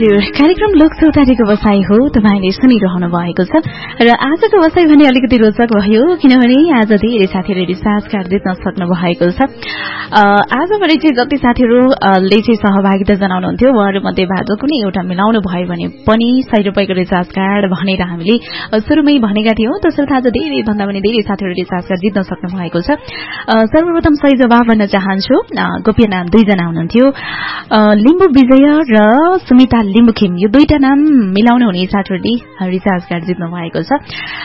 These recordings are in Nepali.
हजुर कार्यक्रम लोकसौतारीको बसाई हो तपाईले सुनिरहनु भएको छ र आजको बसाई भने अलिकति रोचक भयो किनभने आज धेरै साथीहरु रिचार्ज कार्ड जित्न सक्नु भएको छ। आज भने चाहिँ जति साथीहरुले चाहिँ सहभागिता जनाउनुहुन्थ्यो उहाँहरु मध्येबाट कुनै एउटा मिलाउनु भयो भने पनि 100 रुपैयाँको रिचार्ज कार्ड भनेर हामीले सुरुमै भनेका थियौं। त्यसर्थ आज धेरै भन्दा पनि धेरै साथीहरु रिचार्ज कार्ड जित्न सक्नु भएको छ। सर्वप्रथम सही जवाब भन्न चाहन्छु। गोप्य नाम 2 जना हुनुहुन्थ्यो, लिम्बु विजय र सुमिता लिम्बुखिम। यो दुईटा नाम मिलाउनु हुने साथीहरुले रिचार्ज कार्ड जित्नु भएको छ।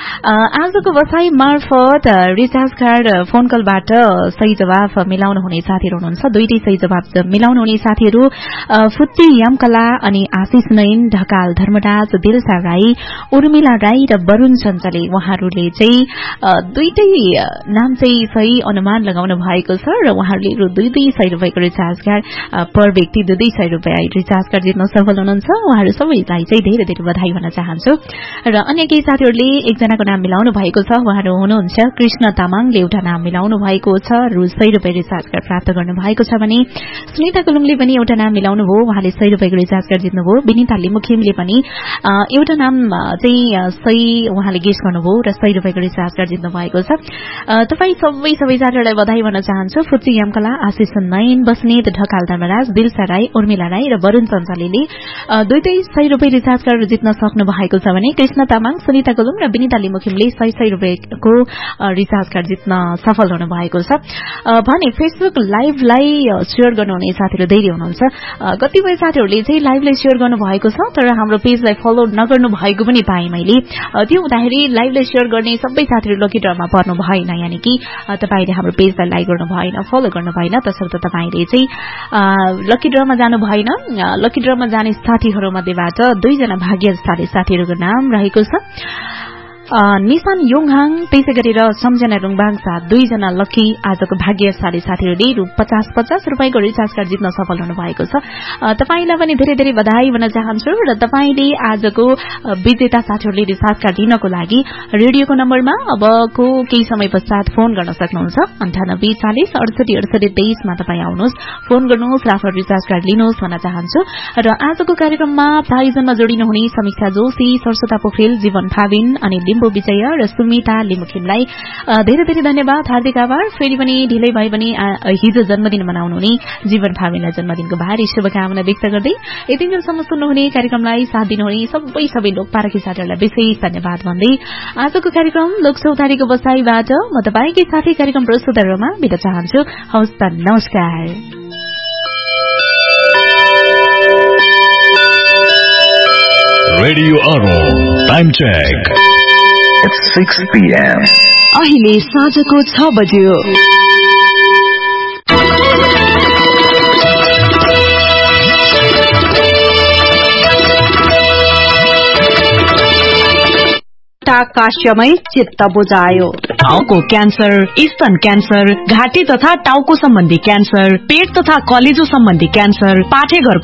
आजको बसाई मार्फत रिचार्ज कार्ड फोन कलबाट सही जवाब मिलाउनु हुने साथीहरु हुनुहुन्छ। दुईटै सही जवाब मिलाउनु हुने साथीहरु फुच्ची यमकला अनि आशिष नयन ढकाल, धर्मराज दिलसा राई, उर्मिला राई र वरुण चञ्चले। उहाँहरुले चाहिँ दुईटै नाम चाहिँ सही अनुमान लगाउनु भएको छ र उहाँहरुले रु 200 रुपैयाँको रिचार्ज कार्ड पर व्यक्ति 200 रुपैयाँ रिचार्ज कार्ड जित्न सफल हुनुहुन्छ। उहाँहरु सबैलाई चाहिँ धेरै धेरै बधाई भन्न चाहन्छु। र अन्य केही साथीहरुले एकजनाको नाम मिलाउनु भएको छ। उहाँहरु हुनुहुन्छ कृष्ण तामाङले एउटा नाम मिलाउनु भएको छ, रु 100 रुपैयाँ रिचार्ज कार्ड प्राप्त गर्नु भएको छ भने सुनिता कुलुङले पनि एउटा नाम मिलाउनु भयो, उहाँले 100 रुपैयाँको रिचार्ज कार्ड जित्नुभयो। विनिता लिम्बुखिमले पनि एउटा नाम चाहिँ सही उहाँले गेस गर्नुभयो र 100 रुपैयाँको रिचार्ज कार्ड जित्नु भएको छ। तपाई सबै साथीहरुलाई बधाई भन्न चाहन्छु। फुच्ची यमकला, आशिष नयन, बस्नेत ढकाल, धर्मराज दिलसा राई, उर्मिला राई र वरुण चञ्चले दुईटै 100 रुपैयाँ रिचार्ज कार्ड जित्न सक्नु भएको छ भने कृष्ण तामाङ, सुनिता कुलुङ र विनिता लिम्बुखिमले 100 रुपैयाँको रिचार्ज कार्ड जित्न सफल हुनु भएको छ। भने फेसबुक लाइभलाई शेयर गर्नुहुने साथीहरु धेरै हुनुहुन्छ। कतिपय साथीहरुले चाहिँ लाइभलाई शेयर गर्नु भएको छ तर हाम्रो पेजलाई फलो नगर्नु भएको पनि पाएँ मैले। त्यो हुँदाखेरि लाइभलाई शेयर गर्ने सबै साथीहरु लकी ड्रमा पर्नु भएन, यानी कि तपाईले हाम्रो पेजलाई लाइक गर्नु भएन, फलो गर्नु भएन। त्यसर्थ तपाईले चाहिँ लकी ड्रमा जानु भएन। लकी ड्रमा जाने साथीहरु मध्येबाट 2 जना भाग्यशाली साथीहरुको नाम रहेको छ। निशान योङहाङ, त्यसै गरेर सम्झना रुङबाङसा 2 जना लकी आजको भाग्यशाली साथीहरुले रु 50 रुपैयाँको रिचार्ज कार्ड जित्न सफल हुनु भएको छ। तपाईलाई पनि धेरै धेरै बधाई भन्न चाहन्छु र तपाईले आजको विजेता साथीहरुले रिचार्ज कार्ड दिनको लागि रेडियोको नम्बरमा अबको केही समय पश्चात फोन गर्न सक्नुहुन्छ। 98 40 68 68 23 मा तपाई आउनुहोस्, फोन गर्नुहोस् र आफ्नो रिचार्ज कार्ड लिनुहोस् भन्न चाहन्छु। र आजको कार्यक्रममा प्रायोजनमा जोडिनु हुने समीक्षा जोशी, सरस्वता पोखरेल, जीवन भाविन अनि विजय र सुमिता लिम्बुखिमलाई धेरै धेरै धन्यवाद, हार्दिक आभार। फेरि पनि ढिलै भए पनि हिजो जन्मदिन मनाउनु हुने जीवन भाविनलाई जन्मदिनको भारी शुभकामना व्यक्त गर्दै यति बेलसम्म सुन्नुहुने कार्यक्रमलाई साथ दिनुहुने सबै लोकपारखी साथीहरुलाई विशेष धन्यवाद भन्दै आजको कार्यक्रम लोकसौतारीको बसाईबाट म तपाईकै साथी कार्यक्रम प्रस्तुतहरुमा बिदा चाहन्छु। हवस् त, नमस्कार। रेडियो आरो टाइम चेक। It's 6 p.m. अहिले साँझको 6 बज्यो। काश्यमय चित्त बुझायो। टाउको क्यान्सर, स्तन क्यान्सर, घाँटी तथा टाउको सम्बन्धी क्यान्सर, पेट तथा कलेजो सम्बन्धी क्यान्सर, पाठेघर